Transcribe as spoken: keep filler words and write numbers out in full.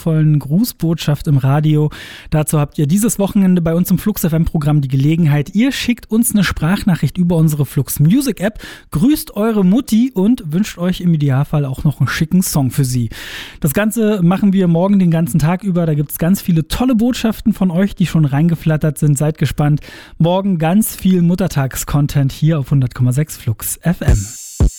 liebevollen Grußbotschaft im Radio. Dazu habt ihr dieses Wochenende bei uns im Flux F M-Programm die Gelegenheit. Ihr schickt uns eine Sprachnachricht über unsere Flux Music App, grüßt eure Mutti und wünscht euch im Idealfall auch noch einen schicken Song für sie. Das Ganze machen wir morgen den ganzen Tag über. Da gibt es ganz viele tolle Botschaften von euch, die schon reingeflattert sind. Seid gespannt. Morgen ganz viel Muttertags-Content hier auf hundert Komma sechs Flux F M.